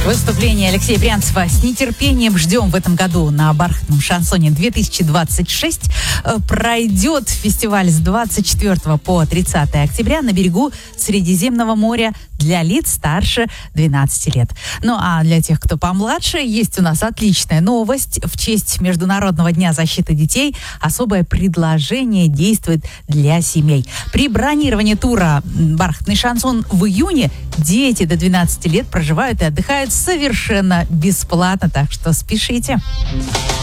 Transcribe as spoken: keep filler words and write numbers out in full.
Выступление Алексея Брянцева с нетерпением ждем в этом году на бархатном шансоне две тысячи двадцать шесть. Пройдет фестиваль с двадцать четвёртого по тридцатое октября на берегу Средиземного моря для лиц старше двенадцати лет. Ну а для тех, кто помладше, есть у нас отличная новость. В честь Международного дня защиты детей особое предложение действует для семей. При бронировании тура «Бархатный шансон» в июне дети до двенадцати лет проживают и отдыхают совершенно бесплатно, так что спешите.